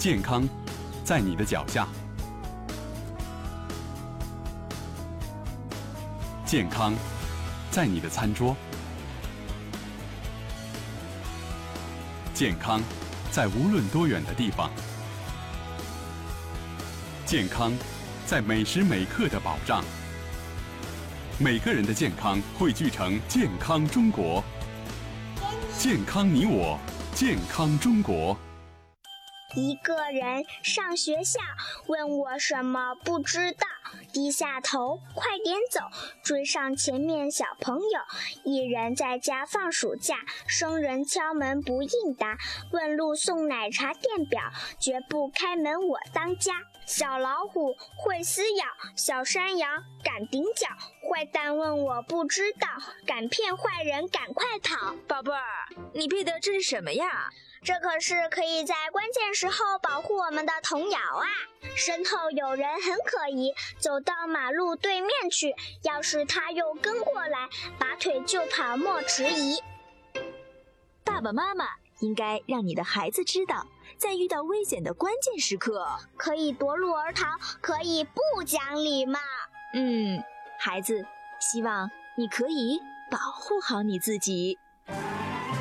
健康在你的脚下，健康在你的餐桌，健康在无论多远的地方，健康在每时每刻的保障。每个人的健康汇聚成健康中国，健康你我，健康中国。 一个人上学校，问我什么不知道，低下头，快点走，追上前面小朋友。一人在家放暑假，生人敲门不应答，问路送奶茶店表，绝不开门我当家。小老虎会撕咬，小山羊敢顶脚，坏蛋问我不知道，敢骗坏人赶快逃。 宝贝儿，你背的这是什么呀？ 这可是可以在关键时候保护我们的童谣啊！身后有人很可疑，走到马路对面去，要是他又跟过来，拔腿就跑莫迟疑。 爸爸妈妈应该让你的孩子知道，在遇到危险的关键时刻， 可以夺路而逃，可以不讲礼貌。 孩子，希望你可以保护好你自己。